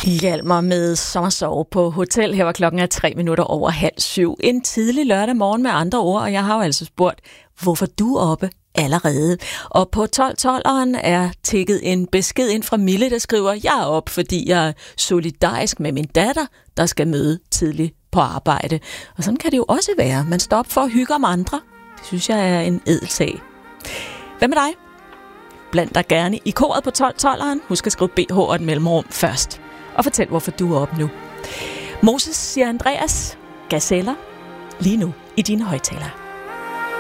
Hjalmar med Sommersove på hotel. Her var klokken 7:03. En tidlig lørdag morgen med andre ord, og jeg har jo altså spurgt, hvorfor du er oppe allerede. Og på 12-12'eren er tikket en besked ind fra Mille, der skriver, jeg er op, fordi jeg er solidarisk med min datter, der skal møde tidligt på arbejde. Og sådan kan det jo også være. Man står op for at hygge om andre. Det synes jeg er en ædel sag. Hvad med dig? Bland dig gerne i koret på 12-12'eren. Husk at skrive BH og et mellemrum først. Og fortæl, hvorfor du er op nu. Moses, siger Andreas, gazeller lige nu i dine højtalere.